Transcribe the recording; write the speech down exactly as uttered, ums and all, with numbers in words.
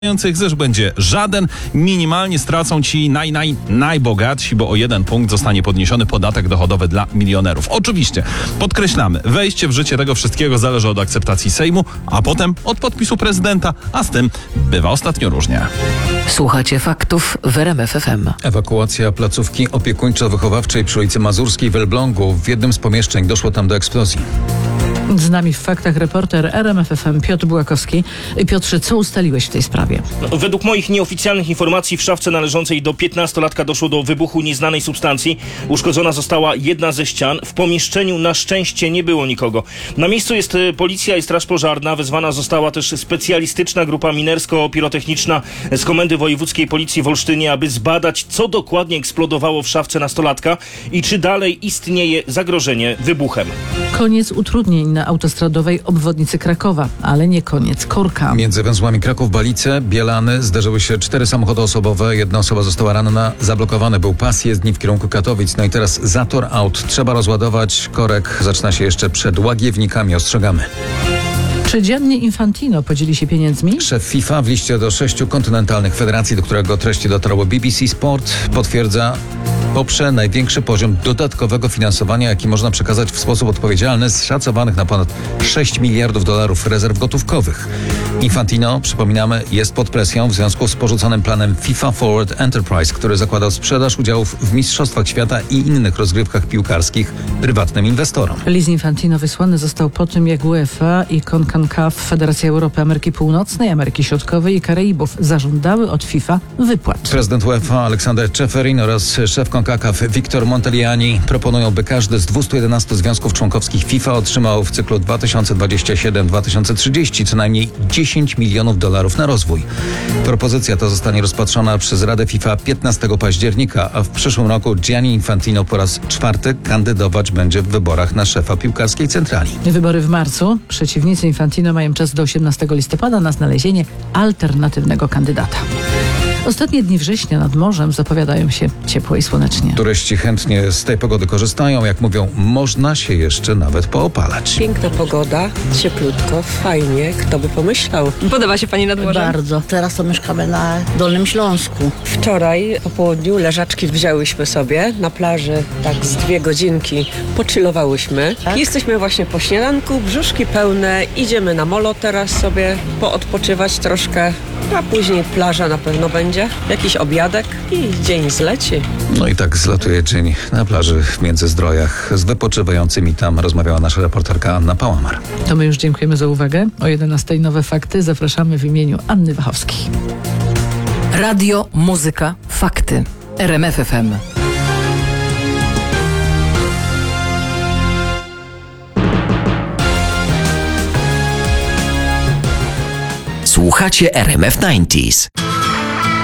zysk będzie żaden. Minimalnie stracą ci naj, naj, najbogatsi, bo o jeden punkt zostanie podniesiony podatek dochodowy dla milionerów. Oczywiście, podkreślamy, wejście w życie tego wszystkiego zależy od akceptacji Sejmu, a potem od podpisu prezydenta, a z tym bywa ostatnio różnie. Słuchacie faktów w R M F F M. Ewakuacja placówki opiekuńczo-wychowawczej przy ulicy Mazurskiej w Elblągu. W jednym z pomieszczeń doszło tam do eksplozji. Z nami w faktach reporter R M F F M Piotr Bułakowski. Piotrze, co ustaliłeś w tej sprawie? No, według moich nieoficjalnych informacji w szafce należącej do piętnastolatka doszło do wybuchu nieznanej substancji. Uszkodzona została jedna ze ścian. W pomieszczeniu na szczęście nie było nikogo. Na miejscu jest policja i straż pożarna. Wezwana została też specjalistyczna grupa minersko-pirotechniczna z Komendy Wojewódzkiej Policji w Olsztynie, aby zbadać, co dokładnie eksplodowało w szafce nastolatka i czy dalej istnieje zagrożenie wybuchem. Koniec utrudnień na autostradowej obwodnicy Krakowa, ale nie koniec korka. Między węzłami Kraków-Balice, Bielany zderzyły się cztery samochody osobowe. Jedna osoba została ranna. Zablokowany był pas jezdni w kierunku Katowic. No i teraz zator aut. Trzeba rozładować. Korek zaczyna się jeszcze przed Łagiewnikami. Ostrzegamy. Czy Gianni Infantino podzieli się pieniędzmi? Szef FIFA w liście do sześciu kontynentalnych federacji, do którego treści dotarło B B C Sport, potwierdza, poprze największy poziom dodatkowego finansowania, jaki można przekazać w sposób odpowiedzialny z szacowanych na ponad sześć miliardów dolarów rezerw gotówkowych. Infantino, przypominamy, jest pod presją w związku z porzuconym planem FIFA Forward Enterprise, który zakładał sprzedaż udziałów w Mistrzostwach Świata i innych rozgrywkach piłkarskich prywatnym inwestorom. List Infantino wysłany został po tym, jak UEFA i CONCACAF, Federacja Europy, Ameryki Północnej, Ameryki Środkowej i Karaibów zażądały od FIFA wypłat. Prezydent UEFA Aleksander Czeferin oraz szef CONCACAF Victor Montagliani proponują, by każdy z dwustu jedenastu związków członkowskich FIFA otrzymał w cyklu dwa tysiące dwudziestym siódmym do dwa tysiące trzydziestego co najmniej dziesięć milionów dolarów na rozwój. Propozycja ta zostanie rozpatrzona przez Radę FIFA piętnastego października, a w przyszłym roku Gianni Infantino po raz czwarty kandydować będzie w wyborach na szefa piłkarskiej centrali. Wybory w marcu. Przeciwnicy Infantino mają czas do osiemnastego listopada na znalezienie alternatywnego kandydata. Ostatnie dni września nad morzem zapowiadają się ciepło i słonecznie. Turyści chętnie z tej pogody korzystają. Jak mówią, można się jeszcze nawet poopalać. Piękna pogoda, cieplutko, fajnie. Kto by pomyślał? Podoba się pani nad morzem? Bardzo. Teraz to mieszkamy na Dolnym Śląsku. Wczoraj po południu leżaczki wzięłyśmy sobie na plaży, tak z dwie godzinki pochillowałyśmy. Tak? Jesteśmy właśnie po śniadanku, brzuszki pełne, idziemy na molo teraz sobie poodpoczywać troszkę, a później plaża na pewno będzie. Jakiś obiadek i dzień zleci. No i tak zlatuje dzień na plaży w Międzyzdrojach. Z wypoczywającymi tam rozmawiała nasza reporterka Anna Pałamar. To my już dziękujemy za uwagę. O jedenastej nowe fakty zapraszamy w imieniu Anny Wachowskiej. Radio, muzyka, fakty. R M F F M. Słuchacie R M F dziewięćdziesiąt.